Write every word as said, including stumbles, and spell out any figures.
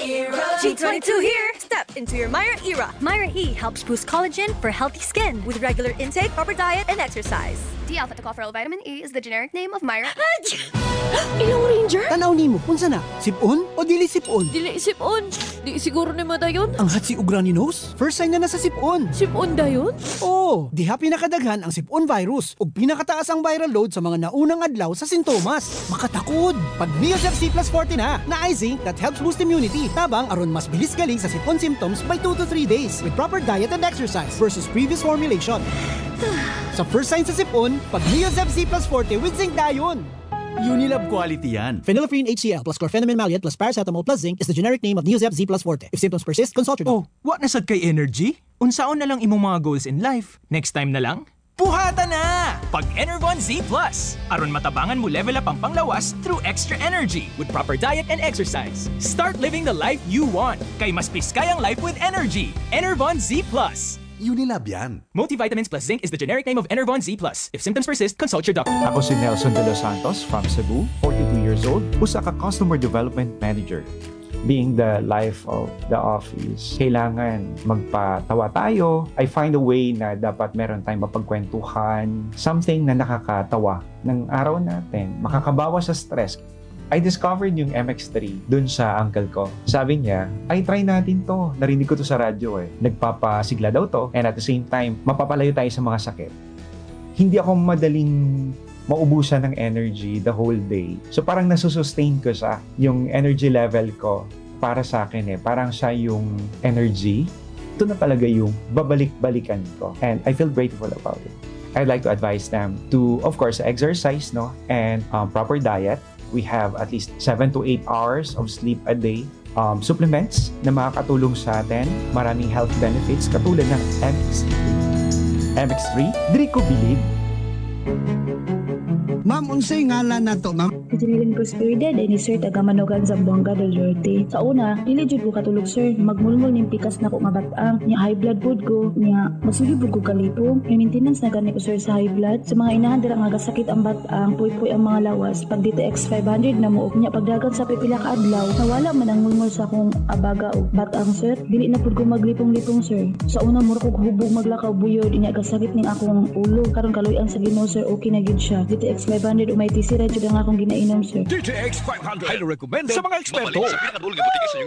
G twenty-two here! Step into your Myra era. Myra E helps boost collagen for healthy skin with regular intake, proper diet, and exercise. D-alpha-tocopherol vitamin E is the generic name of Myra. Ilong Ranger? Tanaw nimo, unsa na? Sipon o dili sipon? Dili sipon. Di siguro ni mo dayon. Ang hatsi ugra ni nose? First sign na nasa sipon. Sipon dayon? Oo, diha pinakadaghan ang sipon virus ug pinakataas ang viral load sa mga naunang adlaw sa sintomas. Makatakod. Pag Neosep C plus forty na, na zinc that helps boost immunity. Tabang aron mas bilis galing sa sipon symptoms by two to three days with proper diet and exercise versus previous formulation. Sa first sign sa sipon, pag Neosep C plus forty with zinc dayon. Unilab quality yan. Phenylephrine H C L plus chlorpheniramine maleate plus paracetamol plus zinc is the generic name of Neosep Z plus forte. If symptoms persist, consult your doctor. Oh, what nasad kay energy? Unsaon na lang imong mga goals in life? Next time na lang? Puhata na! Pag Enervon Z Plus. Aron matabangan mo level up ang panglawas through extra energy with proper diet and exercise. Start living the life you want. Kay mas piskay ang life with energy. Enervon Z Plus. Unilab yan. Multivitamins plus zinc is the generic name of Enervon Z Plus. If symptoms persist, consult your doctor. Ako si Nelson De Los Santos from Cebu, forty-two years old, usa ka Customer Development Manager. Being the life of the office, kailangan magpatawa tayo. I find a way na dapat meron tayong mapagkwentuhan, something na nakakatawa ng araw natin, makakabawas sa stress. I discovered yung M X three dun sa uncle ko. Sabi niya, ay try natin to. Narinig ko to sa radyo eh. Nagpapasigla daw to and at the same time, mapapalayo tayo sa mga sakit. Hindi ako madaling maubusan ng energy the whole day. So parang nasusustain ko sa yung energy level ko para sa akin eh. Parang siya yung energy. Ito na talaga yung babalik-balikan ko. And I feel grateful about it. I'd like to advise them to, of course, exercise no and um, proper diet. We have at least seven to eight hours of sleep a day. Um, supplements na makakatulong sa atin. Maraming health benefits katulad ng M X three. M X three, diri ko bilib. Ma'am, unsay ngalan nato, ma'am? Jinilin ko spiridad ay ni Sir taga Manogan sa Buanga del Norte. Sa una, dili jud ko katulog sir, magmulmul ning pikas na ko nga batang, nya high blood pod ko, nya masigib ko kalipong. May maintenance na gani ko sir sa high blood. Sa mga inahan dira nga gasakit ang batang, puy-puy ang mga lawas. Pag D T X five hundred na mo nya pagdagan sa pipila ka adlaw, nawala man ang mulmul sa akong abaga o batang sir. Dili na pod ko maglipong-lipong sir. Sa una mura ko hubog maglakaw buyod, nya gasakit ning akong ulo. Karon kaloy-an sa Ginoo sir, okay na gid siya. D T X five hundred umay tisira jud ang akong ginainom sir. D T X five hundred. Highly recommended sa mga eksperto.